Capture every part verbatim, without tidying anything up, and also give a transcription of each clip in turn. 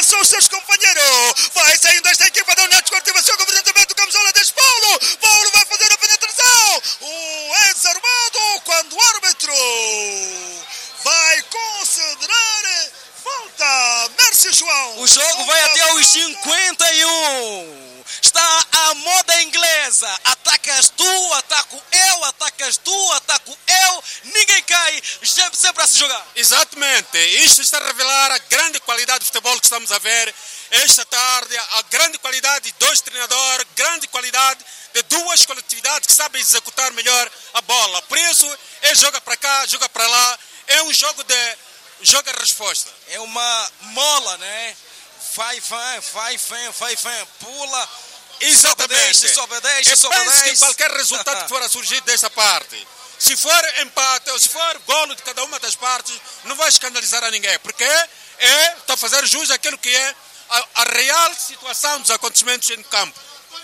são os seus companheiros. Vai saindo esta equipa da União Desportiva Songo, evidentemente o camisola de Paulo. Paulo vai fazer a penetração. O é desarmado quando o árbitro vai considerar falta. Merci, João. O jogo vai até os cinquenta e um. Está a moda inglesa. Atacas tu, ataco eu, atacas tu, ataco eu. Ninguém cai, sempre, sempre a se jogar. Exatamente. Isto está a revelar a grande qualidade de futebol que estamos a ver esta tarde. A grande qualidade de dois treinadores, grande qualidade de duas coletividades que sabem executar melhor a bola. Por isso, ele joga para cá, joga para lá. É um jogo de joga-resposta. É uma mola, né? Vai, vai, vai, vai, vai, vai, pula. Exatamente. Sobe dez, sobe dez. dez. Que qualquer resultado que for a surgir dessa parte, se for empate ou se for golo de cada uma das partes, não vai escandalizar a ninguém, porque é, está a fazer jus àquilo que é a, a real situação dos acontecimentos em campo.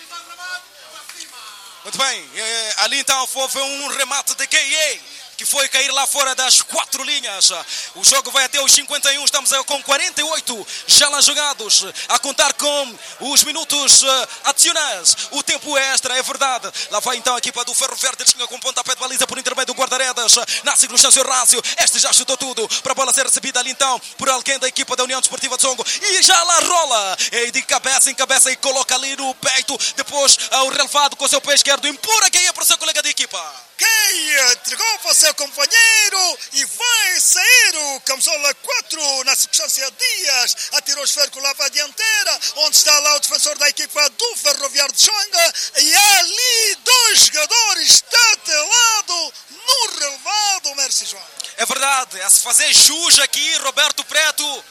Muito bem, é, ali então foi, foi um remate de K A que foi cair lá fora das quatro linhas. O jogo vai até os cinquenta e um, estamos com quarenta e oito já lá jogados, a contar com os minutos uh, adicionais. O tempo extra, é verdade. Lá vai então a equipa do Ferro Verde, ele chega com pontapé de baliza por intermédio do guarda-redes. Na circunstância Rácio, este já chutou tudo para a bola ser recebida ali então por alguém da equipa da União Desportiva de Songo. E já lá rola, e de cabeça em cabeça e coloca ali no peito. Depois uh, o relevado com o seu pé esquerdo empurra quem é para o seu colega de equipa. Quem entregou para o seu companheiro e vai sair o camisola quatro na circunstância Dias, atirou o esférico lá para a dianteira, onde está lá o defensor da equipa do Ferroviário de Songa, e ali dois jogadores tatelado no relevado. Merci, João. É verdade, a se fazer jus aqui, Roberto Preto,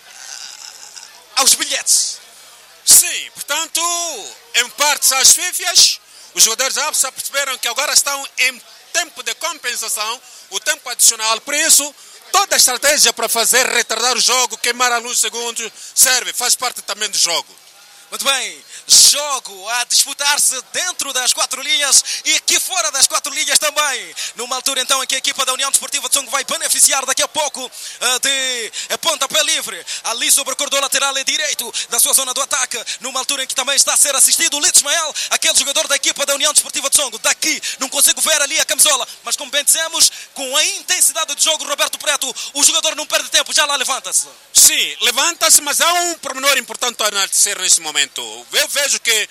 aos bilhetes. Sim, portanto, em partes às fífias, os jogadores já perceberam que agora estão em tempo de compensação, o tempo adicional. Por isso, toda a estratégia para fazer retardar o jogo, queimar alguns segundos, serve, faz parte também do jogo. Muito bem, jogo a disputar-se dentro das quatro linhas e aqui fora das quatro linhas também. Numa altura então em que a equipa da União Desportiva de Songo vai beneficiar daqui a pouco uh, de uh, pontapé livre. Ali sobre o corredor lateral e direito da sua zona do ataque. Numa altura em que também está a ser assistido o Lito Ismael, aquele jogador da equipa da União Desportiva de Songo. Daqui não consigo ver ali a camisola, mas como bem dissemos, com a intensidade de jogo, Roberto Preto, o jogador não perde tempo, já lá levanta-se. Sim, levanta-se, mas há um pormenor importante a analisar neste momento. Eu vejo que,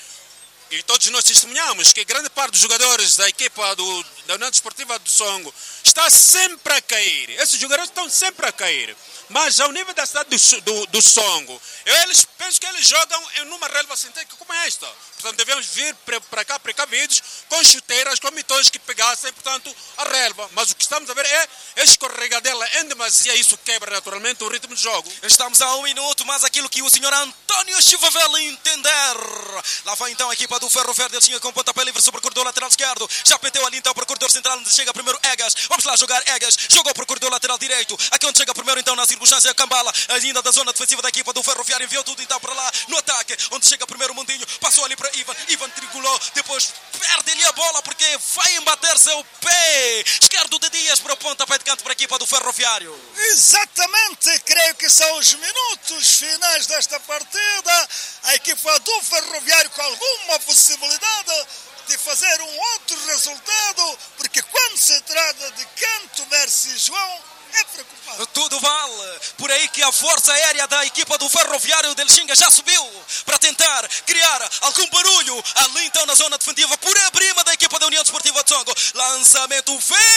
e todos nós testemunhamos, que grande parte dos jogadores da equipa do, da União Desportiva do Songo está sempre a cair. Esses jogadores estão sempre a cair. Mas ao nível da cidade do, do, do Songo, eles penso que eles jogam em uma relva sintética como esta. Portanto, devemos vir para cá precavidos com chuteiras, com mitões que pegassem, portanto, a relva. Mas o que estamos a ver é a escorregadela em demasia. Isso quebra naturalmente o ritmo do jogo. Estamos a um minuto, mas aquilo que o senhor António Chivavela entender. Lá vai então a equipa do Ferro Verde. Ele chega com pontapé livre sobre o corredor lateral esquerdo. Já penteu ali então para o corredor central, onde chega primeiro Egas. Vamos lá jogar Egas. Jogou para o corredor lateral direito. Aqui onde chega primeiro então na circunstância Cambala, ainda da zona defensiva da equipa do Ferroviário, enviou tudo então para lá no ataque, onde chega primeiro Mundinho, passou ali para Ivan, Ivan trigulou, depois perde ali a bola porque vai embater-se o pé esquerdo de Dias para o pontapé de canto para a equipa do Ferroviário. Exatamente, creio que são os minutos finais desta partida. A equipa do Ferroviário com alguma possibilidade de fazer um outro resultado, porque quando se trata de canto, Merci, João, é preocupante. Tudo vale. Por aí que a força aérea da equipa do Ferroviário de Lixinga já subiu para tentar criar algum barulho ali então na zona defensiva por a prima da equipa da União Desportiva de Songo. Lançamento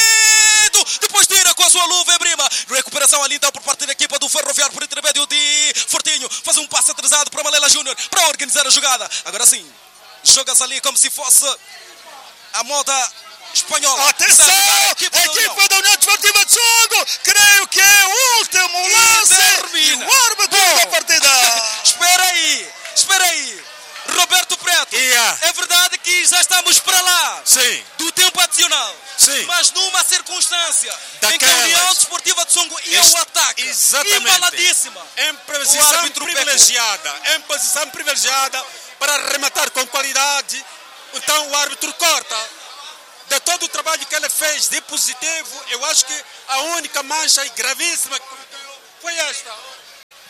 feito. Depois tira com a sua luva, Brima. Recuperação ali então por parte da equipa do Ferroviário por intermédio de Fortinho. Faz um passo atrasado para Malela Júnior para organizar a jogada. Agora sim, joga-se ali como se fosse a moda espanhola. Atenção! A equipa, a equipa da União Desportiva de Songo, creio que é o último lance e o árbitro Bom, da partida. Espera aí, espera aí. Roberto Preto, yeah. É verdade que já estamos para lá. Sim. Do tempo adicional. Sim. Mas numa circunstância Daquelas. em que a União Desportiva de Songo ia ao ataque. Exatamente. Embaladíssima. Em posição privilegiada. Pecou. Em posição privilegiada para arrematar com qualidade. Então o árbitro corta. De todo o trabalho que ele fez de positivo, eu acho que a única mancha gravíssima que cometeu foi esta.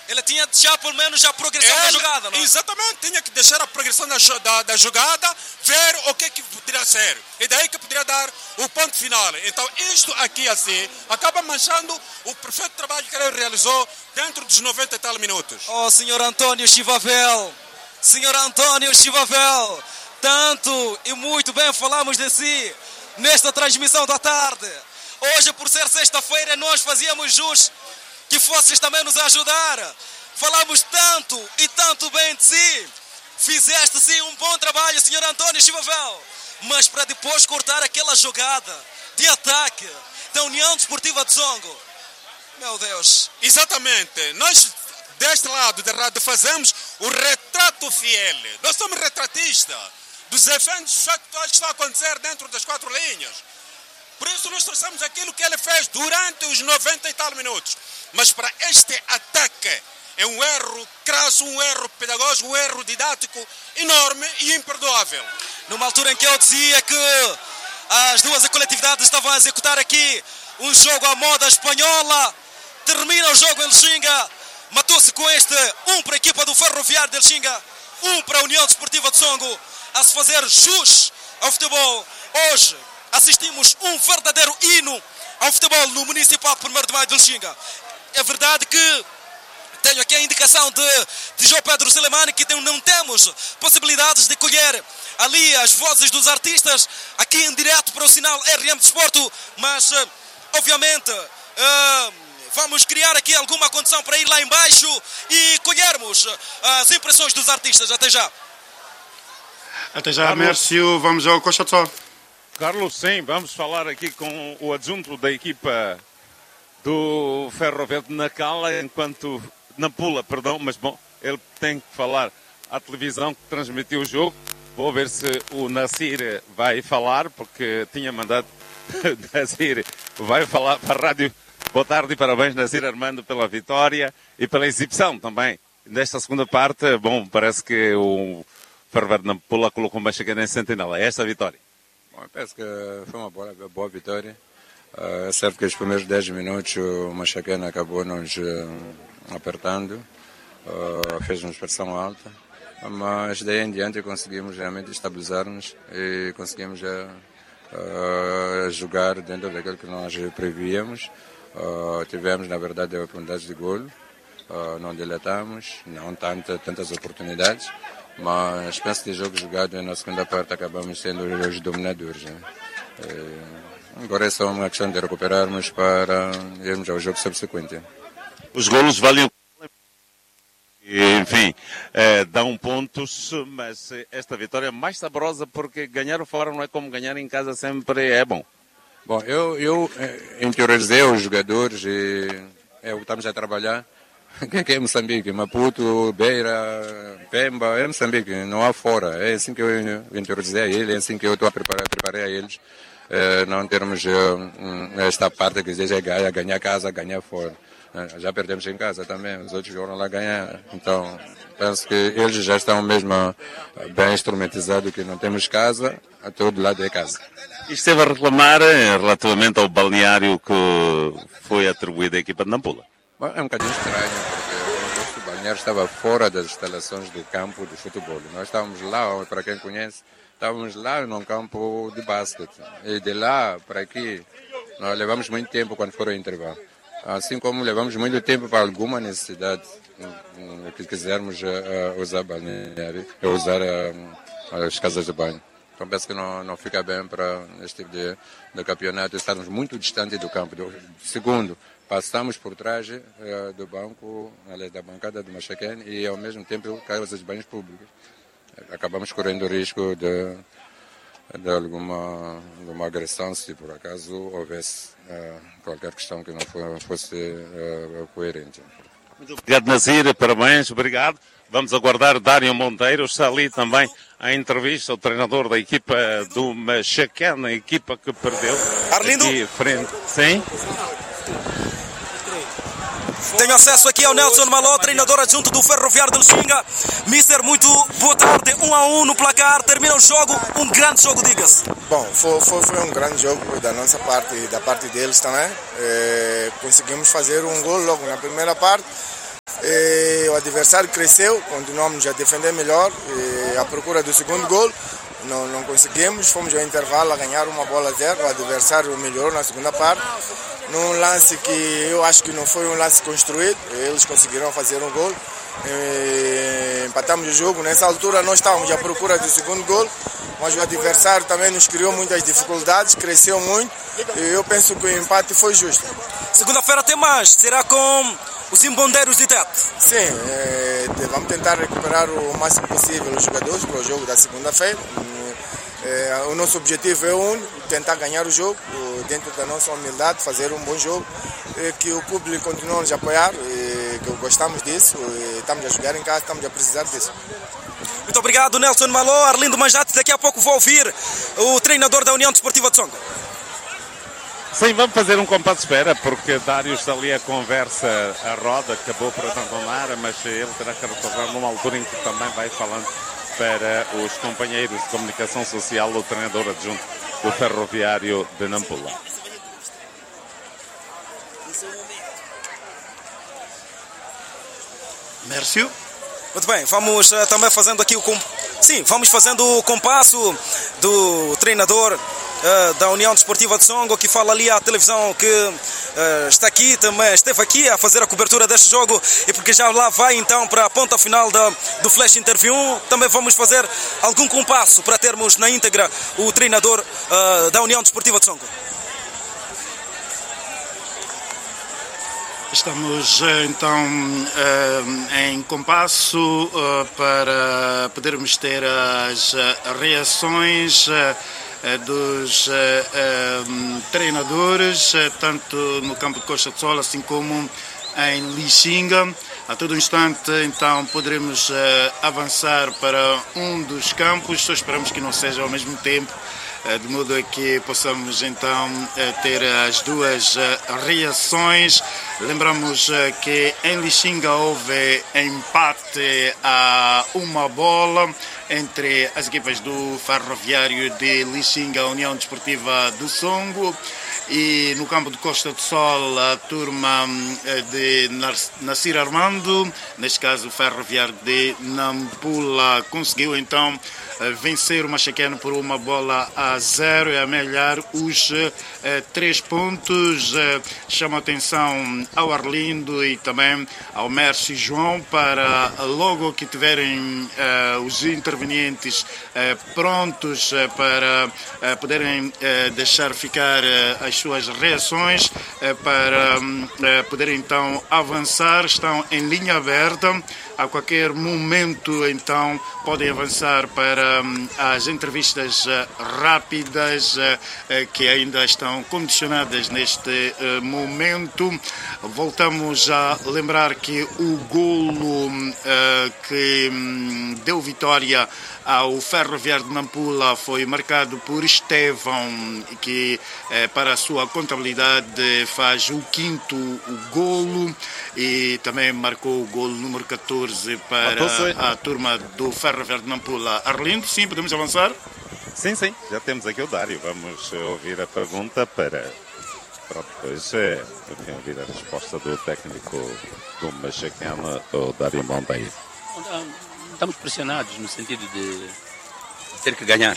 Ele tinha de deixar pelo menos a progressão Ele, da jogada, não é? Exatamente, tinha que deixar a progressão da, da, da jogada, ver o que, que poderia ser. E daí que poderia dar o ponto final. Então isto aqui assim, acaba manchando o perfeito trabalho que ele realizou dentro dos noventa e tal minutos. Oh, senhor António Chivavel, senhor António Chivavel, tanto e muito bem falamos de si nesta transmissão da tarde. Hoje, por ser sexta-feira, nós fazíamos jus que fosses também nos ajudar. Falamos tanto e tanto bem de si. Fizeste sim um bom trabalho, senhor António Chivavel. Mas para depois cortar aquela jogada de ataque da União Desportiva de Songo. Meu Deus. Exatamente. Nós, deste lado de rádio, fazemos o retrato fiel. Nós somos retratistas dos eventos factuais que estão a acontecer dentro das quatro linhas. Por isso nós trouxemos aquilo que ele fez durante os noventa e tal minutos. Mas para este ataque é um erro crasso, um erro pedagógico, um erro didático enorme e imperdoável. Numa altura em que eu dizia que as duas coletividades estavam a executar aqui um jogo à moda espanhola, termina o jogo em Lixinga, matou-se com este um para a equipa do Ferroviário de Lixinga, um para a União Desportiva de Songo, a se fazer jus ao futebol. Hoje assistimos um verdadeiro hino ao futebol no Municipal primeiro de Maio de Lixinga. É verdade que tenho aqui a indicação de, de João Pedro Selemani que tem, não temos possibilidades de colher ali as vozes dos artistas aqui em direto para o sinal R M Desporto, mas obviamente uh, vamos criar aqui alguma condição para ir lá embaixo e colhermos as impressões dos artistas. Até já. Até já, Mércio. Vamos ao Coxa de Sol. Carlos, sim, vamos falar aqui com o adjunto da equipa do Ferroviário de Nacala, enquanto Nampula, perdão, mas bom, ele tem que falar à televisão que transmitiu o jogo. Vou ver se o Nassir vai falar, porque tinha mandado Nassir vai falar para a rádio. Boa tarde e parabéns, Nassir Armando, pela vitória e pela exibição também. Nesta segunda parte, bom, parece que o Ferroviário de Nampula colocou uma chegada em sentinela. É esta a vitória? Bom, penso que foi uma boa, boa vitória. Uh, é certo que os primeiros dez minutos o Machacana acabou nos uh, apertando, uh, fez-nos pressão alta, mas daí em diante conseguimos realmente estabilizar-nos e conseguimos uh, uh, jogar dentro daquilo que nós prevíamos. Uh, tivemos, na verdade, oportunidades de golo, uh, não dilatamos, não tanta, tantas oportunidades, mas penso que o jogo jogado na segunda parte acabamos sendo os dominadores. Né? E, agora é só uma questão de recuperarmos para irmos ao jogo subsequente. Os golos valiam, enfim, eh, dão pontos, mas esta vitória é mais saborosa porque ganhar fora não é como ganhar em casa, sempre é bom. Bom, eu, eu interiorizei os jogadores e eu, estamos a trabalhar. Quem é Moçambique? Maputo, Beira, Pemba, é Moçambique, não há fora. É assim que eu interiorizei a ele, é assim que eu estou a preparar, preparei a eles. Uh, não termos uh, esta parte que diz é ganhar, ganhar casa, ganhar fora. Uh, já perdemos em casa também, os outros foram lá ganhar. Então, penso que eles já estão mesmo uh, bem instrumentizados, que não temos casa, a todo lado é casa. E esteve a reclamar relativamente ao balneário que foi atribuído à equipa de Nampula? Bom, é um bocadinho estranho, porque o balneário estava fora das instalações do campo de futebol. Nós estávamos lá, para quem conhece, estávamos lá num campo de basquete. E de lá para aqui, nós levamos muito tempo quando for o intervalo. Assim como levamos muito tempo para alguma necessidade que quisermos uh, usar balneário, usar uh, as casas de banho. Então penso que não, não fica bem para este tipo de, de campeonato. Estarmos muito distante do campo. Do, segundo, passamos por trás uh, do banco, aliás, da bancada do Machacane e ao mesmo tempo casas de banhos públicas. Acabamos correndo o risco de, de, alguma, de uma agressão se por acaso houvesse uh, qualquer questão que não for, fosse uh, coerente. Muito obrigado, Nassir, parabéns, obrigado. Vamos aguardar Dário Monteiro, está ali também a entrevista, o treinador da equipa do Machacane, a equipa que perdeu. Arlindo? Aqui frente. Sim? Tenho acesso aqui ao Nelson Maló, treinador adjunto do Ferroviário de Lixinga. Mister, muito boa tarde. Um a um no placar, termina o jogo. Um grande jogo, diga-se. Bom, foi, foi, foi um grande jogo da nossa parte e da parte deles também. É, conseguimos fazer um gol logo na primeira parte. E o adversário cresceu, continuamos a defender melhor, e à procura do segundo gol. Não, não conseguimos, fomos ao intervalo a ganhar uma bola a zero, o adversário melhorou na segunda parte, num lance que eu acho que não foi um lance construído, eles conseguiram fazer um gol, e empatamos o jogo. Nessa altura nós estávamos à procura do segundo gol, mas o adversário também nos criou muitas dificuldades, cresceu muito, e eu penso que o empate foi justo. Segunda-feira tem mais, será com os Imbondeiros de Tete? Sim, é, vamos tentar recuperar o máximo possível os jogadores para o jogo da segunda-feira. É, o nosso objetivo é um, tentar ganhar o jogo, dentro da nossa humildade, fazer um bom jogo, é, que o público continue a nos apoiar, é, que gostamos disso, é, estamos a jogar em casa, estamos a precisar disso. Muito obrigado, Nelson Maló. Arlindo Manjate, daqui a pouco vou ouvir o treinador da União Desportiva de Songo. Sim, vamos fazer um compasso de espera, porque Dários ali a conversa, a roda, acabou por abandonar, mas ele terá que retornar numa altura em que também vai falando para os companheiros de comunicação social, o treinador adjunto do Ferroviário de Nampula. Mércio. Muito bem, vamos uh, também fazendo aqui o... Com... Sim, vamos fazendo o compasso do treinador uh, da União Desportiva de Songo, que fala ali à televisão que uh, está aqui, também esteve aqui a fazer a cobertura deste jogo, e porque já lá vai então para a ponta final da, do Flash Interview. Também vamos fazer algum compasso para termos na íntegra o treinador uh, da União Desportiva de Songo. Estamos então em compasso para podermos ter as reações dos treinadores, tanto no campo de Costa do Sol, assim como em Lixinga. A todo instante, então, poderemos avançar para um dos campos, só esperamos que não seja ao mesmo tempo, de modo a que possamos então ter as duas reações. Lembramos que em Lixinga houve empate a uma bola entre as equipas do Ferroviário de Lixinga, a União Desportiva do Songo, e no campo de Costa do Sol a turma de Nassir Armando, neste caso o Ferroviário de Nampula, conseguiu então vencer o Machaqueno por uma bola a zero e amelhar os eh, três pontos. Eh, chama a atenção ao Arlindo e também ao Mércio e João para, logo que tiverem eh, os intervenientes eh, prontos eh, para eh, poderem eh, deixar ficar eh, as suas reações, eh, para eh, poderem então avançar. Estão em linha aberta. A qualquer momento, então, podem avançar para um, as entrevistas uh, rápidas uh, uh, que ainda estão condicionadas neste uh, momento. Voltamos a lembrar que o golo uh, que um, deu vitória ao Ferroviário de Nampula foi marcado por Estevão, que eh, para a sua contabilidade faz o quinto o golo, e também marcou o golo número catorze para a turma do Ferroviário de Nampula. Arlindo, sim, podemos avançar? Sim, sim, já temos aqui o Dário. Vamos ouvir a pergunta para, para depois é, enfim, ouvir a resposta do técnico do Machaquena, o Dário Monteiro. Estamos pressionados no sentido de ter que ganhar.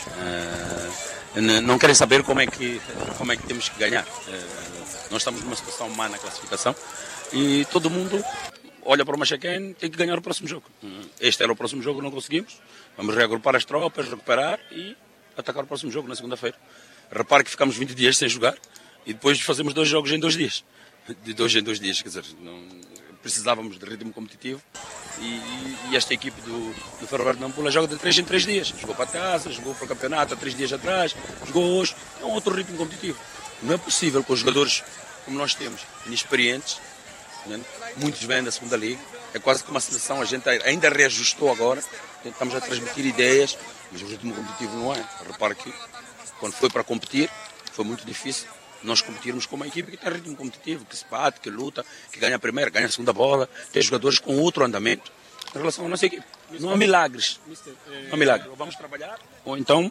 Uh, não querem saber como é que, como é que temos que ganhar. Uh, nós estamos numa situação má na classificação e todo mundo olha para o Machaquén, tem que ganhar o próximo jogo. Uh, este era o próximo jogo, não conseguimos. Vamos reagrupar as tropas, recuperar e atacar o próximo jogo na segunda-feira. Repare que ficamos vinte dias sem jogar e depois fazemos dois jogos em dois dias. De dois em dois dias, quer dizer, não, precisávamos de ritmo competitivo. E, e esta equipe do, do Ferroviário de Nampula joga de três em três dias. Jogou para a taça, jogou para o campeonato há três dias atrás, jogou hoje. É um outro ritmo competitivo. Não é possível com os jogadores como nós temos, inexperientes, né? Muitos vêm da segunda liga. É quase que uma seleção, a gente ainda reajustou agora. Estamos a transmitir ideias, mas o ritmo competitivo não é. Repare que quando foi para competir, foi muito difícil nós competirmos com uma equipe que tem ritmo competitivo, que se bate, que luta, que ganha a primeira, ganha a segunda bola, tem jogadores com outro andamento em relação à nossa equipe. Não há milagres. Não há milagre. Vamos trabalhar, ou então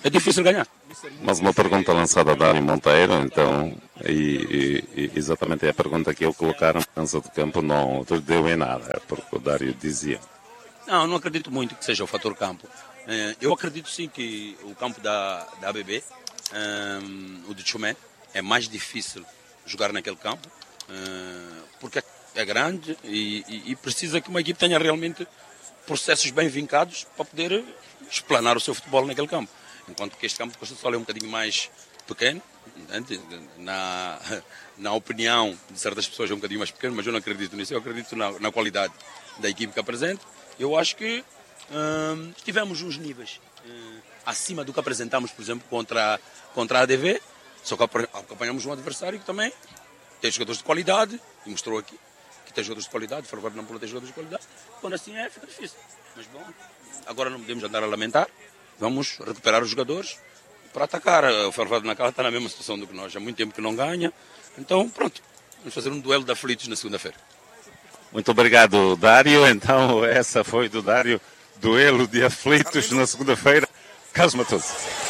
é difícil ganhar. Mas uma pergunta lançada a Dário Monteiro, então, e, e, e exatamente a pergunta que eu colocaram na dança do campo não deu em nada, porque o Dário dizia. Não, não acredito muito que seja o fator campo. Eu acredito sim que o campo da, da A B B, um, o de Chumé, é mais difícil jogar naquele campo, uh, porque é grande e, e, e precisa que uma equipe tenha realmente processos bem vincados para poder explanar o seu futebol naquele campo. Enquanto que este campo de Costa do Sol é um bocadinho mais pequeno, na, na opinião de certas pessoas é um bocadinho mais pequeno, mas eu não acredito nisso, eu acredito na, na qualidade da equipe que apresenta. Eu acho que hum, tivemos uns níveis hum, acima do que apresentamos, por exemplo, contra, contra a A D V, só que acompanhamos um adversário que também tem jogadores de qualidade, e mostrou aqui que tem jogadores de qualidade, o Ferro Velho não tem jogadores de qualidade, quando assim é, fica difícil. Mas bom, agora não podemos andar a lamentar, vamos recuperar os jogadores para atacar. O Ferro Velho na Cala está na mesma situação do que nós, há muito tempo que não ganha, então pronto, vamos fazer um duelo de aflitos na segunda-feira. Muito obrigado, Dário. Então, essa foi do Dário, duelo de aflitos na segunda-feira. Carlos Matoso.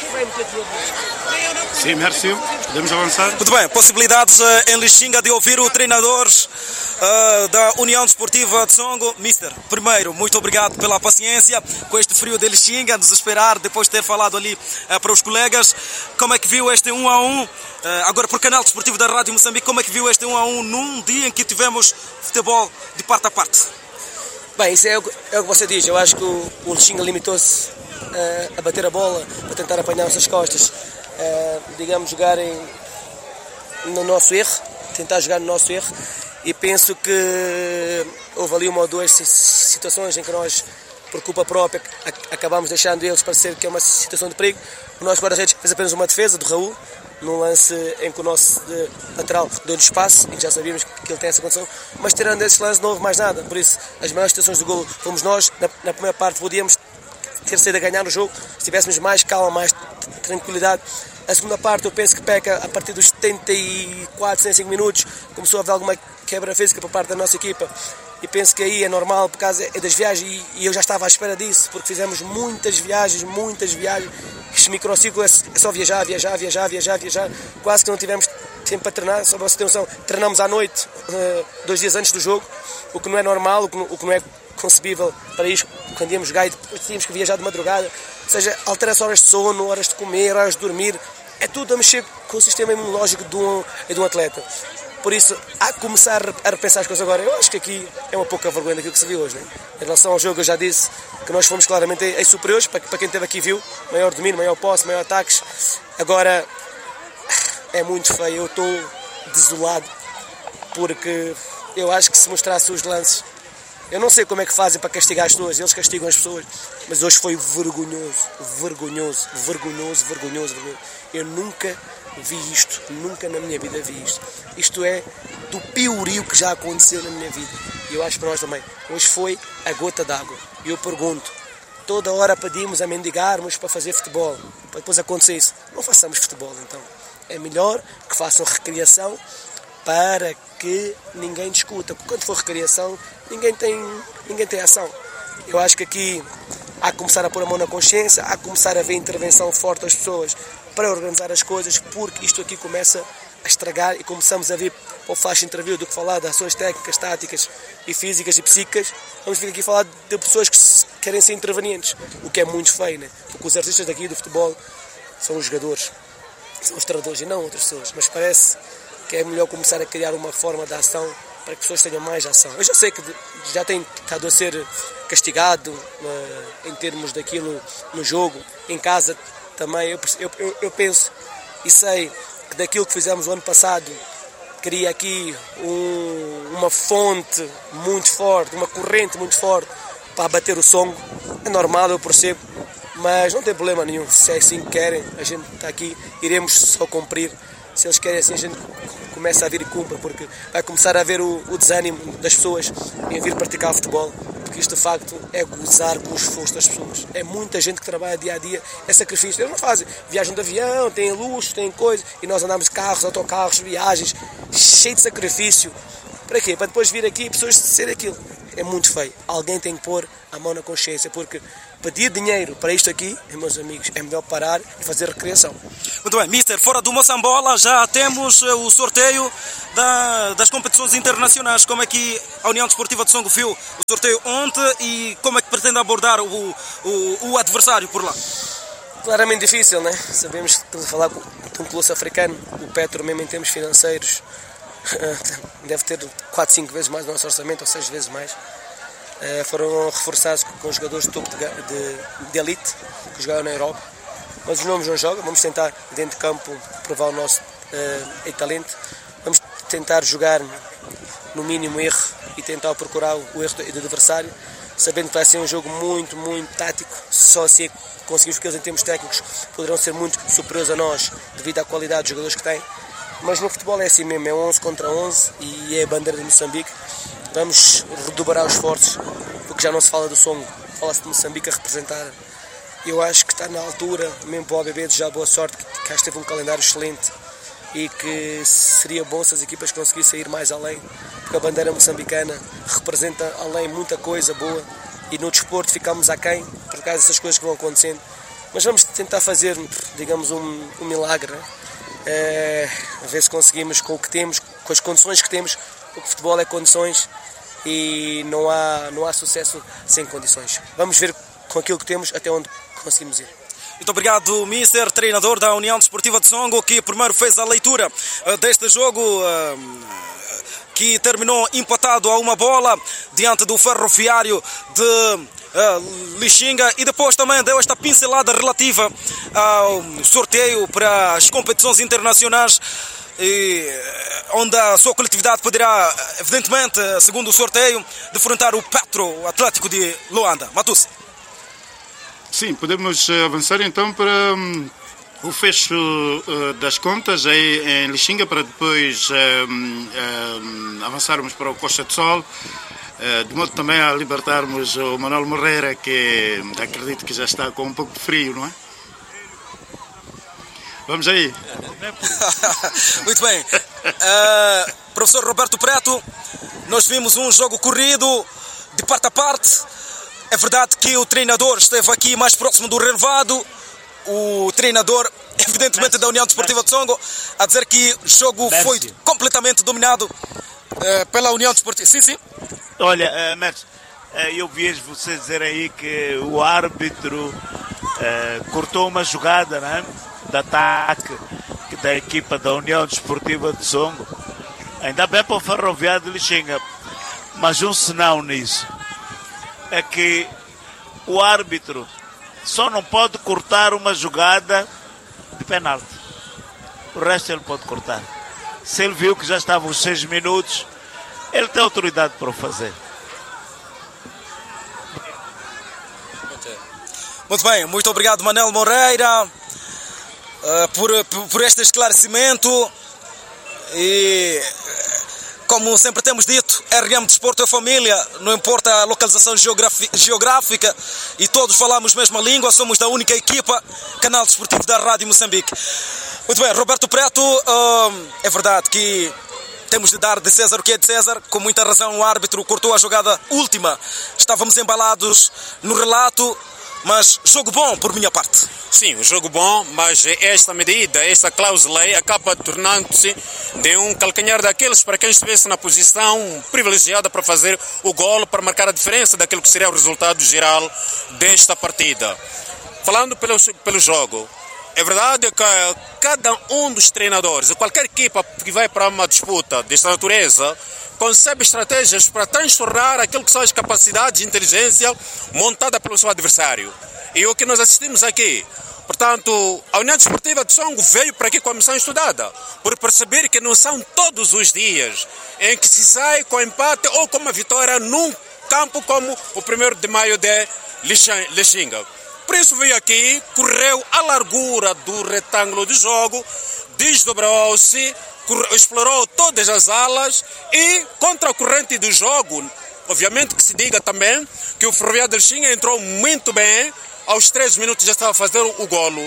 Sim, merci. Podemos avançar? Muito bem, possibilidades uh, em Lixinga de ouvir o treinador uh, da União Desportiva de Songo. Mister, primeiro, muito obrigado pela paciência com este frio de Lixinga, nos esperar depois de ter falado ali uh, para os colegas. Como é que viu este um a um? Uh, agora por canal desportivo da Rádio Moçambique, como é que viu este um a um num dia em que tivemos futebol de parte a parte? Bem, isso é o, é o que você diz. Eu acho que o, o Lixinga limitou-se uh, a bater a bola, para tentar apanhar as coistas. Uh, digamos, jogar em, no nosso erro, tentar jogar no nosso erro, e penso que houve ali uma ou duas situações em que nós, por culpa própria, acabámos deixando eles parecer que é uma situação de perigo. O nosso guarda-redes fez apenas uma defesa do Raul, num lance em que o nosso lateral deu-lhe espaço, e que já sabíamos que ele tem essa condição, mas tirando esse lance não houve mais nada. Por isso, as maiores situações do golo fomos nós. Na, na primeira parte podíamos ter saído a ganhar no jogo, se tivéssemos mais calma, mais tranquilidade. A segunda parte eu penso que peca a partir dos setenta e quatro, setenta e cinco minutos, começou a haver alguma quebra física por parte da nossa equipa, e penso que aí é normal por causa das viagens, e eu já estava à espera disso, porque fizemos muitas viagens, muitas viagens. Este microciclo é só viajar, viajar, viajar, viajar, viajar, quase que não tivemos tempo para treinar. Só para você ter noção, treinamos à noite, dois dias antes do jogo, o que não é normal, o que não é concebível para isto, quando íamos jogar e depois tínhamos que viajar de madrugada. Ou seja, altera-se horas de sono, horas de comer, horas de dormir, é tudo a mexer com o sistema imunológico de um, de um atleta. Por isso, há que começar a repensar as coisas agora. Eu acho que aqui é uma pouca vergonha daquilo que se viu hoje, né? Em relação ao jogo, eu já disse que nós fomos claramente em superiores, para quem esteve aqui viu, maior domínio, maior posse, maior ataques. Agora, é muito feio, eu estou desolado, porque eu acho que se mostrasse os lances, eu não sei como é que fazem para castigar as pessoas, eles castigam as pessoas, mas hoje foi vergonhoso, vergonhoso, vergonhoso, vergonhoso, vergonhoso. Eu nunca vi isto, nunca na minha vida vi isto. Isto é do piorio que já aconteceu na minha vida. E eu acho para nós também. Hoje foi a gota d'água. E eu pergunto, toda hora pedimos a mendigarmos para fazer futebol, para depois acontecer isso. Não façamos futebol então. É melhor que façam recriação para que ninguém discuta. Porque quando for recriação, ninguém tem, ninguém tem ação. Eu acho que aqui há que começar a pôr a mão na consciência, há que começar a ver intervenção forte das pessoas para organizar as coisas, porque isto aqui começa a estragar e começamos a ver o flash interview do que falar de ações técnicas, táticas e físicas e psíquicas. Vamos vir aqui falar de pessoas que querem ser intervenientes, o que é muito feio, né? Porque os artistas daqui do futebol são os jogadores, são os treinadores e não outras pessoas, mas parece que é melhor começar a criar uma forma de ação para que as pessoas tenham mais ação. Eu já sei que já tem estado a ser castigado uh, em termos daquilo no jogo, em casa também. Eu, eu, eu penso e sei que daquilo que fizemos o ano passado, cria aqui um, uma fonte muito forte, uma corrente muito forte para bater o som. É normal, eu percebo, mas não tem problema nenhum. Se é assim que querem, a gente está aqui, iremos só cumprir. Se eles querem assim, a gente começa a vir e cumpra, porque vai começar a haver o, o desânimo das pessoas em vir praticar futebol, porque isto de facto é gozar com o esforço das pessoas. É muita gente que trabalha dia a dia, é sacrifício. Eles não fazem, viajam de avião, têm luxo, têm coisas, e nós andamos de carros, autocarros, viagens, cheio de sacrifício, Para quê? Para depois vir aqui e pessoas ser aquilo. É muito feio. Alguém tem que pôr a mão na consciência, porque pedir dinheiro para isto aqui, meus amigos, é melhor parar e fazer recreação. Muito bem, mister, fora do Moçambola já temos o sorteio da, das competições internacionais. Como é que a União Desportiva de Songo viu o sorteio ontem e como é que pretende abordar o, o, o adversário por lá? Claramente difícil, né? Sabemos que estamos a falar com um colosso africano, o Petro, mesmo em termos financeiros, deve ter quatro, cinco vezes mais o nosso orçamento, ou seis vezes mais. Uh, foram reforçados com os jogadores de topo de, de, de elite que jogaram na Europa, mas os nomes não jogam. Vamos tentar dentro de campo provar o nosso uh, talento, vamos tentar jogar no mínimo erro e tentar procurar o erro do, do adversário, sabendo que vai ser um jogo muito, muito tático. Só se conseguirmos, porque eles em termos técnicos poderão ser muito superiores a nós devido à qualidade dos jogadores que têm, mas no futebol é assim mesmo, é onze contra onze e é a bandeira de Moçambique. Vamos redobrar os esforços, porque já não se fala do Songo, fala-se de Moçambique a representar. Eu acho que está na altura, mesmo para o A B B, desejar boa sorte, que acho que teve um calendário excelente e que seria bom se as equipas conseguissem ir mais além, porque a bandeira moçambicana representa além muita coisa boa e no desporto ficamos aquém por causa dessas coisas que vão acontecendo. Mas vamos tentar fazer, digamos, um, um milagre, né? É, a ver se conseguimos com o que temos, com as condições que temos. O futebol é condições e não há, não há sucesso sem condições. Vamos ver com aquilo que temos até onde conseguimos ir. Muito obrigado, mister, treinador da União Desportiva de Songo, que primeiro fez a leitura uh, deste jogo uh, que terminou empatado a uma bola diante do Ferroviário de uh, Lixinga, e depois também deu esta pincelada relativa ao sorteio para as competições internacionais, e onde a sua coletividade poderá, evidentemente, segundo o sorteio, defrontar o Petro, o Atlético de Luanda. Matus. Sim, podemos avançar então para um, o fecho uh, das contas aí em Lixinga, para depois um, um, avançarmos para o Costa de Sol, uh, de modo também a libertarmos o Manuel Moreira, que acredito que já está com um pouco de frio, não é? Vamos aí. Muito bem. Uh, professor Roberto Preto, nós vimos um jogo corrido de parte a parte. É verdade que o treinador esteve aqui mais próximo do relevado. O treinador, evidentemente, da União Desportiva de Songo, a dizer que o jogo foi completamente dominado uh, pela União Desportiva. Sim, sim. Olha, uh, mas uh, eu vejo você dizer aí que o árbitro uh, cortou uma jogada, não é? De ataque da equipa da União Desportiva de Songo. Ainda bem para o Ferroviário de Lixinga, mas um sinal nisso é que o árbitro só não pode cortar uma jogada de penalti. O resto ele pode cortar. Se ele viu que já estavam os seis minutos, ele tem autoridade para o fazer. Muito bem, muito obrigado, Manuel Moreira, uh, por, por, por este esclarecimento. E, como sempre temos dito, R M Desporto é família, não importa a localização geográfica, e todos falamos a mesma língua, somos da única equipa, canal desportivo da Rádio Moçambique. Muito bem, Roberto Preto, uh, é verdade que temos de dar de César o que é de César. Com muita razão o árbitro cortou a jogada última, estávamos embalados no relato, mas jogo bom por minha parte. Sim, um jogo bom, mas esta medida, esta cláusula aí acaba tornando-se de um calcanhar daqueles para quem estivesse na posição privilegiada para fazer o golo, para marcar a diferença daquilo que seria o resultado geral desta partida. Falando pelo, pelo jogo, é verdade que cada um dos treinadores, qualquer equipa que vai para uma disputa desta natureza, concebe estratégias para transtornar aquilo que são as capacidades de inteligência montada pelo seu adversário. E o que nós assistimos aqui, portanto, a União Desportiva de Songo veio para aqui com a missão estudada, por perceber que não são todos os dias em que se sai com empate ou com uma vitória num campo como o primeiro de maio de Lixinga. Por isso veio aqui, correu a largura do retângulo de jogo, desdobrou-se, explorou todas as alas e, contra a corrente do jogo, obviamente que se diga também que o Ferroviário de Lixinga entrou muito bem, aos três minutos já estava a fazer o golo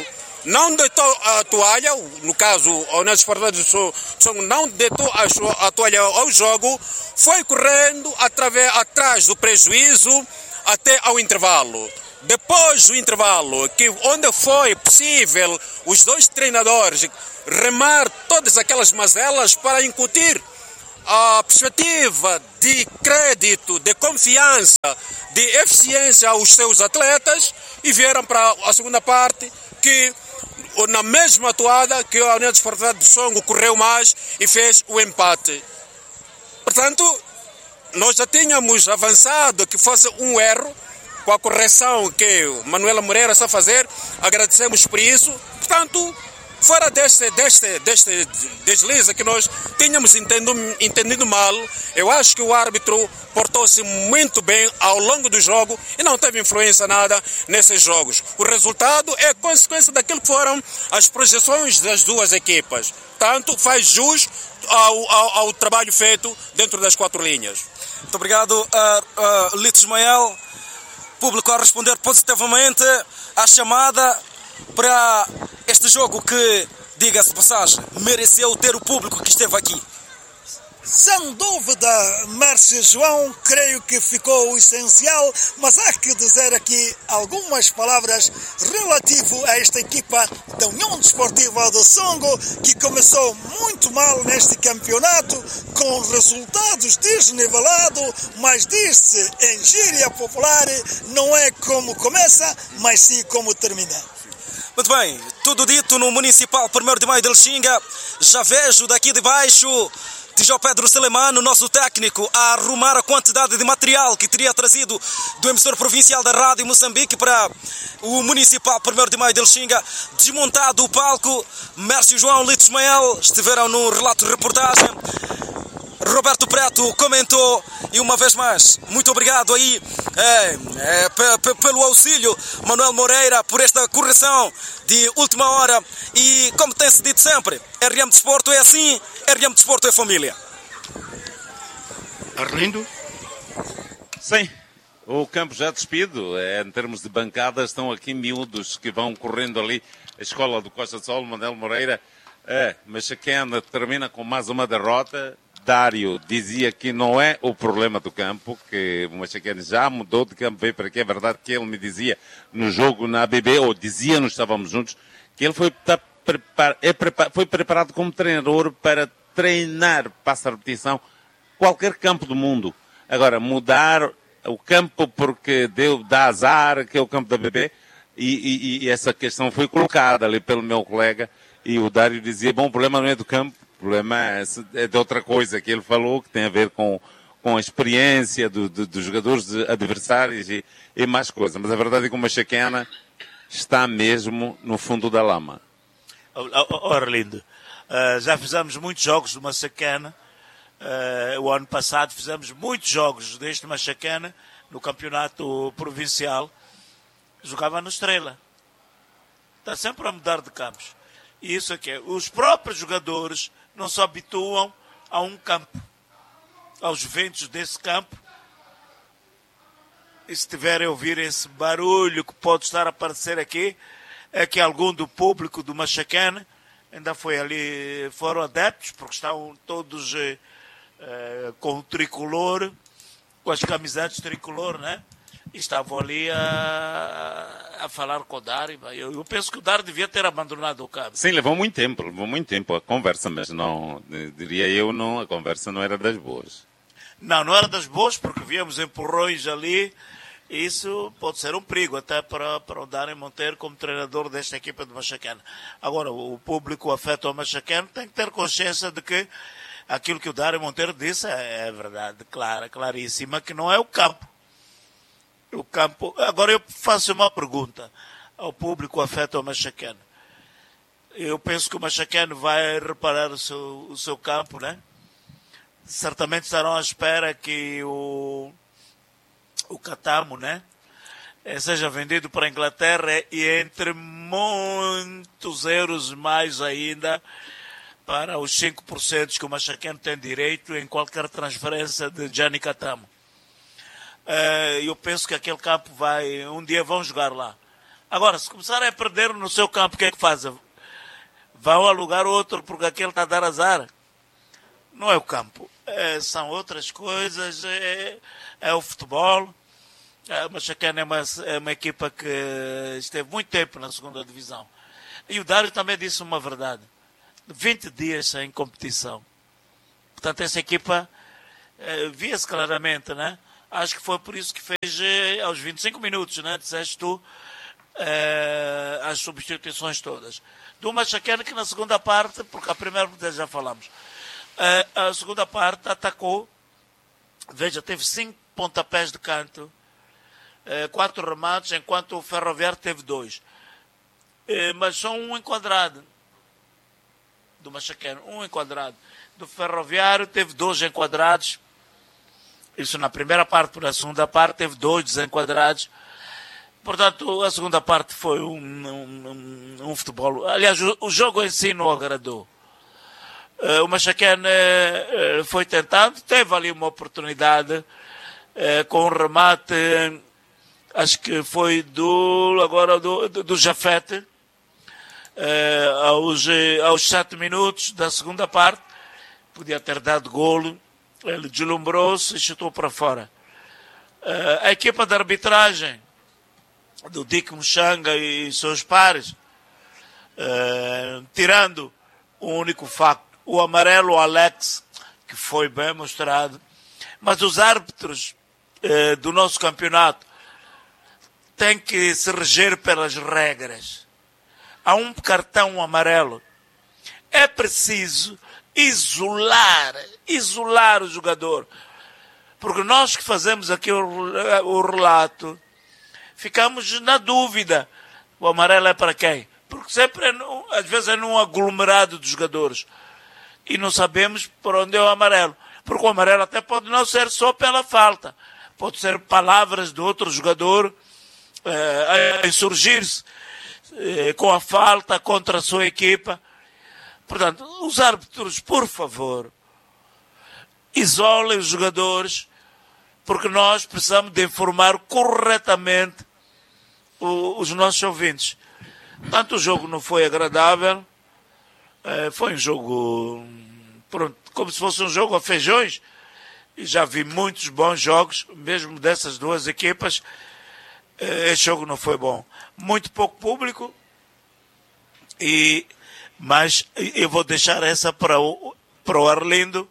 não deitou a toalha, no caso, a União Desportiva do Songo não deitou a, a toalha ao jogo, foi correndo através, atrás do prejuízo até ao intervalo. Depois do intervalo, que onde foi possível os dois treinadores remar todas aquelas mazelas para incutir a perspectiva de crédito, de confiança, de eficiência aos seus atletas, e vieram para a segunda parte que na mesma atuada que a União Desportiva do Songo correu mais e fez o empate. Portanto, nós já tínhamos avançado que fosse um erro, com a correção que Manuela Moreira está a fazer, agradecemos por isso. Portanto, fora deste, deste, deste deslize que nós tínhamos entendido, entendido mal, eu acho que o árbitro portou-se muito bem ao longo do jogo e não teve influência nada nesses jogos. O resultado é consequência daquilo que foram as projeções das duas equipas. Portanto, faz jus ao, ao, ao trabalho feito dentro das quatro linhas. Muito obrigado, uh, uh, Lito Ismael. Público a responder positivamente à chamada para este jogo que, diga-se de passagem, mereceu ter o público que esteve aqui. Sem dúvida, Márcio João, creio que ficou o essencial, mas há que dizer aqui algumas palavras relativo a esta equipa da União Desportiva do Songo, que começou muito mal neste campeonato, com resultados desnivelados, mas diz-se em gíria popular, não é como começa, mas sim como termina. Muito bem, tudo dito no Municipal primeiro de Maio de Lixinga. Já vejo daqui de baixo Tijó Pedro Selemano, nosso técnico, a arrumar a quantidade de material que teria trazido do emissor provincial da Rádio Moçambique para o Municipal primeiro de Maio de Lixinga. Desmontado o palco, Mércio João, Lito Ismael estiveram no relato de reportagem. Roberto Preto comentou, e uma vez mais, muito obrigado aí é, é, p- p- pelo auxílio, Manuel Moreira, por esta correção de última hora. E como tem-se dito sempre, R M Desporto é assim, R M Desporto é família. Arlindo? Sim, o campo já despido, é, em termos de bancadas, estão aqui miúdos que vão correndo ali, a escola do Costa de Sol, Manuel Moreira, é, Machaquena termina com mais uma derrota. Dário dizia que não é o problema do campo, que o Machaquena já mudou de campo, veio para aqui. É verdade que ele me dizia no jogo na A B B, ou dizia-nos, estávamos juntos, que ele foi, tá, prepar, é, prepar, foi preparado como treinador para treinar, passa a repetição, qualquer campo do mundo. Agora, mudar o campo porque deu, dá azar, que é o campo da A B B, e, e, e essa questão foi colocada ali pelo meu colega, e o Dário dizia, bom, o problema não é do campo, o problema é de outra coisa que ele falou, que tem a ver com, com a experiência do, do, dos jogadores adversários e, e mais coisas. Mas a verdade é que o Machaquena está mesmo no fundo da lama. Oh, Arlindo, uh, já fizemos muitos jogos do Machaquena. Uh, o ano passado fizemos muitos jogos deste Machaquena no campeonato provincial. Jogava no Estrela. Está sempre a mudar de campos. E isso aqui é. Os próprios jogadores não se habituam a um campo, aos ventos desse campo. E se estiverem a ouvir esse barulho que pode estar a aparecer aqui, é que algum do público do Machaquena ainda foi ali, foram adeptos, porque estão todos eh, eh, com o tricolor, com as camisetas tricolor, né? E estavam ali a, a falar com o Dário. Eu, eu penso que o Dário devia ter abandonado o campo. Sim, levou muito tempo, levou muito tempo a conversa, mas não, diria eu, não, a conversa não era das boas. Não, não era das boas, porque víamos empurrões ali. Isso pode ser um perigo até para, para o Dário Monteiro como treinador desta equipa de Machaquena. Agora, o público afeto ao Machaquena tem que ter consciência de que aquilo que o Dário Monteiro disse é, é verdade, clara, claríssima, que não é o campo. O campo. Agora eu faço uma pergunta ao público afeto ao Machaquena. Eu penso que o Machaquena vai reparar o seu, o seu campo, né? Certamente estarão à espera que o, o Catamo, né, seja vendido para a Inglaterra e entre muitos euros mais ainda para os cinco por cento que o Machaquena tem direito em qualquer transferência de Gianni Catamo. Eu penso que aquele campo vai, um dia vão jogar lá. Agora, se começarem a perder no seu campo, o que é que fazem? Vão alugar outro porque aquele está a dar azar. Não é o campo. É, são outras coisas. É, é o futebol. O Machacane é uma, é uma equipa que esteve muito tempo na segunda divisão. E o Dário também disse uma verdade. vinte dias sem competição. Portanto, essa equipa eh, via-se claramente, né? Acho que foi por isso que fez eh, aos vinte e cinco minutos, né? Disseste tu, eh, as substituições todas. Do Machacane que na segunda parte, porque a primeira já falamos, eh, a segunda parte atacou, veja, teve cinco pontapés de canto, quatro remates, enquanto o Ferroviário teve dois. Mas só um enquadrado do Machacane, um enquadrado. Do Ferroviário teve dois enquadrados. Isso na primeira parte, por a segunda parte teve dois desenquadrados. Portanto, a segunda parte foi um, um, um, um futebol. Aliás, o, o jogo em si não agradou. O Machacane foi tentando, teve ali uma oportunidade com um remate. Acho que foi do, agora do, do, do Jafete, eh, aos, aos sete minutos da segunda parte. Podia ter dado golo, ele deslumbrou-se e chutou para fora. Eh, a equipa de arbitragem do Dick Muxanga e seus pares, eh, tirando o único facto, o amarelo Alex, que foi bem mostrado, mas os árbitros eh, do nosso campeonato tem que se reger pelas regras. Há um cartão amarelo. É preciso isolar, isolar o jogador. Porque nós que fazemos aqui o, o relato, ficamos na dúvida. O amarelo é para quem? Porque sempre, é num, às vezes, é num aglomerado de jogadores. E não sabemos por onde é o amarelo. Porque o amarelo até pode não ser só pela falta. Pode ser palavras de outro jogador a insurgir-se com a falta contra a sua equipa. Portanto, os árbitros, por favor, isolem os jogadores, porque nós precisamos de informar corretamente os nossos ouvintes. Portanto, o jogo não foi agradável, foi um jogo, pronto, como se fosse um jogo a feijões, e já vi muitos bons jogos, mesmo dessas duas equipas. Esse jogo não foi bom. Muito pouco público, e, mas eu vou deixar essa para o, para o Arlindo,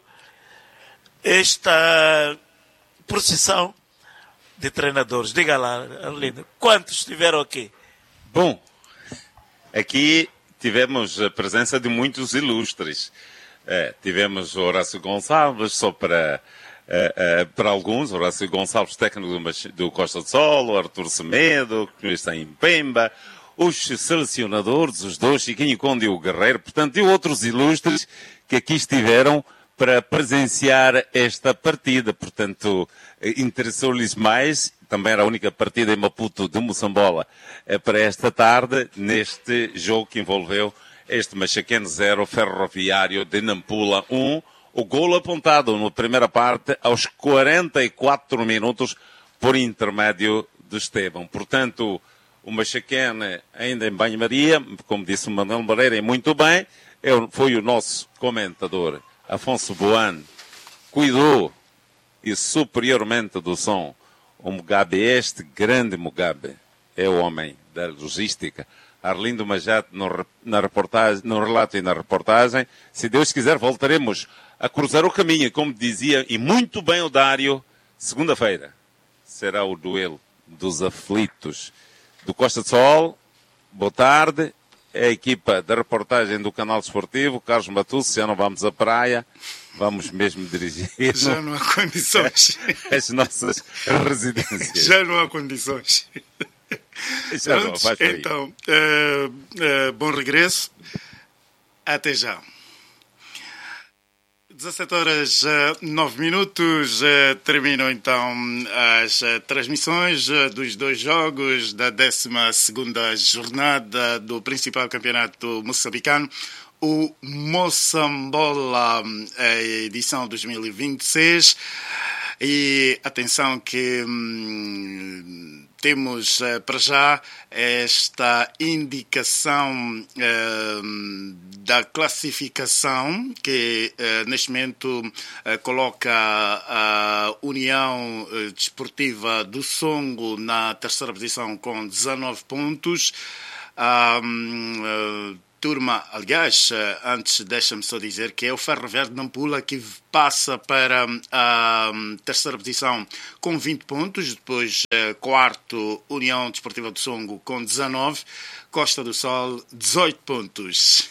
esta procissão de treinadores. Diga lá, Arlindo, quantos estiveram aqui? Bom, aqui tivemos a presença de muitos ilustres. É, tivemos o Horácio Gonçalves, só para... Uh, uh, para alguns, Horácio Gonçalves, técnico do, do Costa do Sol, o Arthur Semedo, que está em Pemba, os selecionadores, os dois, Chiquinho Conde e o Guerreiro, portanto, e outros ilustres que aqui estiveram para presenciar esta partida. Portanto, interessou-lhes mais, também era a única partida em Maputo de Moçambola uh, para esta tarde, neste jogo que envolveu este Machacane zero, Ferroviário de Nampula um. O golo apontado na primeira parte aos quarenta e quatro minutos por intermédio de Estevão. Portanto, o Machacane ainda em banho-maria, como disse o Manuel Moreira, e muito bem, eu, foi o nosso comentador, Afonso Boan, cuidou e superiormente do som. O Mugabe, este grande Mugabe, é o homem da logística. Arlindo Majate no, na reportagem, no relato e na reportagem. Se Deus quiser, voltaremos a cruzar o caminho, como dizia, e muito bem o Dário, segunda-feira será o duelo dos aflitos do Costa do Sol. Boa tarde, é a equipa da reportagem do canal desportivo, Carlos Matusso. Já não vamos à praia, vamos mesmo dirigir. Já não há condições. As nossas residências. Já não há condições. Já não, vai para aí. Então, uh, uh, bom regresso. Até já. dezassete horas, nove minutos, terminam então as transmissões dos dois jogos da décima segunda jornada do principal campeonato moçambicano, o Moçambola, edição dois mil e vinte e seis. E atenção que hum, temos uh, para já esta indicação uh, da classificação que uh, neste momento uh, coloca a União Desportiva do Songo na terceira posição com dezanove pontos. Um, uh, Turma, aliás, antes deixa-me só dizer que é o Ferro Verde Nampula que passa para a terceira posição com vinte pontos, depois quarto União Desportiva do Songo com dezanove, Costa do Sol dezoito pontos.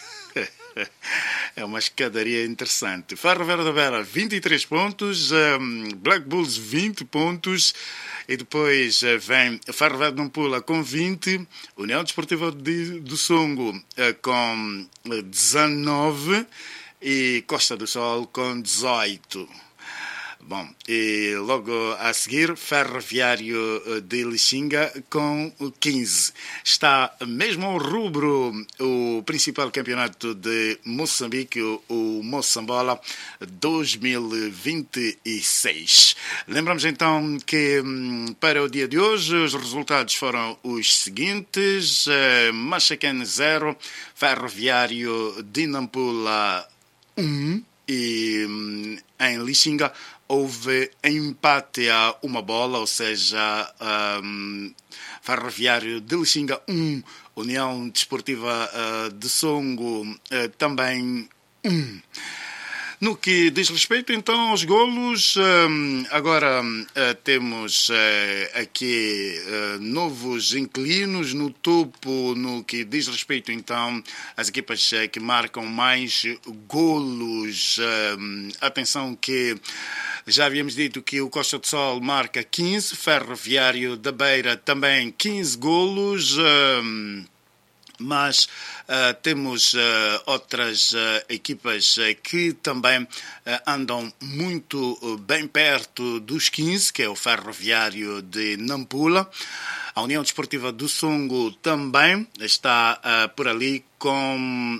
É uma escadaria interessante. Ferro Verde da Beira, vinte e três pontos, Black Bulls, vinte pontos, e depois vem Ferro Verde Nampula com vinte, União Desportiva de, do Songo com dezanove e Costa do Sol com dezoito. Bom, e logo a seguir, Ferroviário de Lixinga com quinze. Está mesmo ao rubro o principal campeonato de Moçambique, o Moçambola dois mil e vinte e seis. Lembramos então que para o dia de hoje os resultados foram os seguintes: Machaquene zero, Ferroviário de Nampula um, e em Lixinga houve empate a uma bola, ou seja, um, Ferroviário de Lixinga um, União Desportiva uh, de Songo uh, também um. No que diz respeito então aos golos, um, agora uh, temos uh, aqui uh, novos inquilinos no topo, no que diz respeito então às equipas uh, que marcam mais golos. Uh, atenção que já havíamos dito que o Costa do Sol marca quinze, Ferroviário da Beira também quinze golos, uh, mas uh, temos uh, outras uh, equipas uh, que também uh, andam muito uh, bem perto dos quinze, que é o Ferroviário de Nampula. A União Desportiva do Songo também está uh, por ali com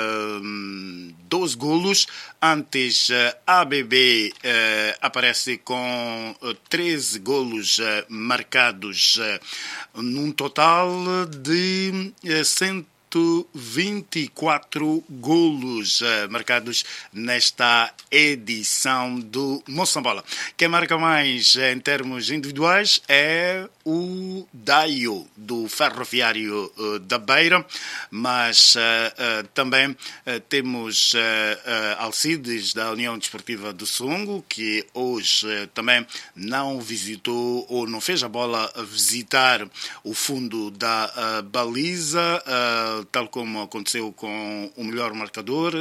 uh, doze golos. Antes, uh, A B B uh, aparece com uh, treze golos uh, marcados, uh, num total de uh, cento e vinte e quatro golos uh, marcados nesta edição do Moçambola. Quem marca mais uh, em termos individuais é o Daio, do Ferroviário uh, da Beira, mas uh, uh, também uh, temos uh, uh, Alcides, da União Desportiva do Songo, que hoje uh, também não visitou ou não fez a bola visitar o fundo da uh, baliza, uh, tal como aconteceu com o melhor marcador.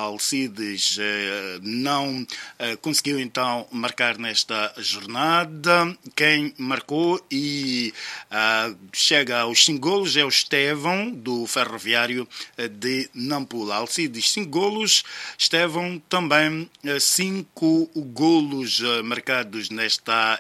Alcides uh, não uh, conseguiu então marcar nesta jornada. Quem marcou e E uh, chega aos cinco golos é o Estevão, do Ferroviário de Nampula. Alcides, cinco golos. Estevão também cinco golos uh, marcados nesta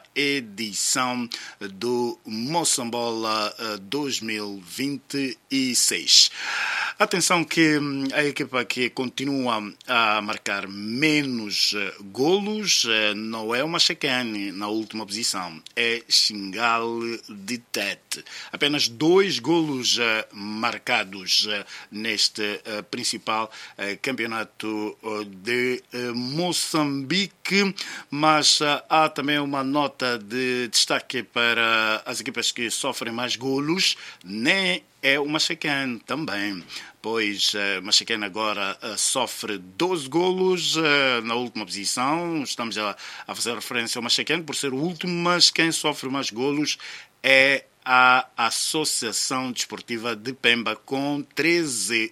edição do Moçambola uh, dois mil e vinte e seis. Atenção que a equipa que continua a marcar menos uh, golos uh, não é o Machaquene na última posição, é Xingale de Tete. Apenas dois golos uh, marcados uh, neste uh, principal uh, campeonato uh, de uh, Moçambique, mas uh, há também uma nota de destaque para as equipas que sofrem mais golos, nem é o Machaquene também, pois uh, Machaquene agora uh, sofre doze golos uh, na última posição. Estamos a, a fazer referência ao Machaquene por ser o último, mas quem sofre mais golos é a Associação Desportiva de Pemba, com treze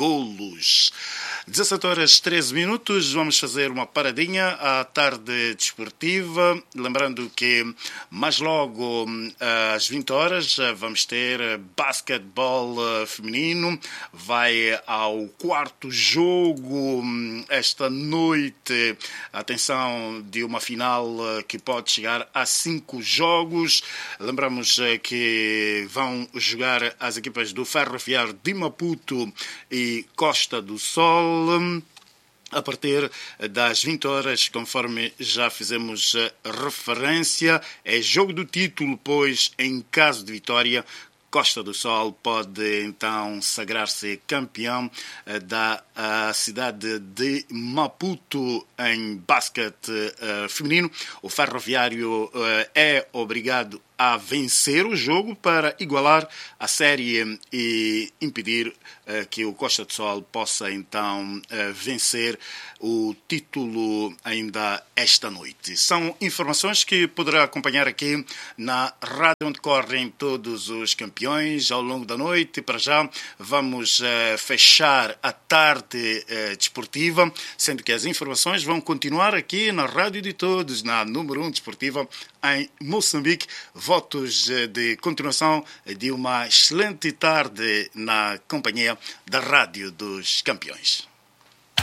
golos. dezassete horas treze minutos, vamos fazer uma paradinha à tarde desportiva. Lembrando que mais logo às vinte horas vamos ter basquetebol feminino. Vai ao quarto jogo esta noite. Atenção, de uma final que pode chegar a cinco jogos. Lembramos que vão jogar as equipas do Ferroviário de Maputo e Costa do Sol. a partir das vinte horas, conforme já fizemos referência. É jogo do título, pois, em caso de vitória, Costa do Sol pode então sagrar-se campeão da cidade de Maputo em basquete uh, feminino. O Ferroviário uh, é obrigado a vencer o jogo para igualar a série e impedir uh, que o Costa do Sol possa então uh, vencer o título ainda esta noite. São informações que poderá acompanhar aqui na rádio onde correm todos os campeões ao longo da noite. Para já vamos uh, fechar a tarde uh, desportiva, sendo que as informações vão continuar aqui na rádio de todos, na número um desportiva em Moçambique. Votos de continuação de uma excelente tarde na companhia da Rádio dos Campeões.